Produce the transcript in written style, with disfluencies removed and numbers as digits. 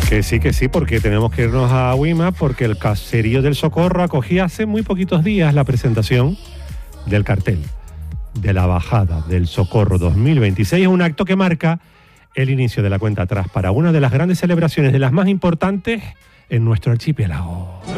Que sí, porque tenemos que irnos a Huima, porque el Caserío del Socorro acogía hace muy poquitos días la presentación del cartel de la Bajada del Socorro 2026, un acto que marca el inicio de la cuenta atrás para una de las grandes celebraciones, de las más importantes en nuestro archipiélago.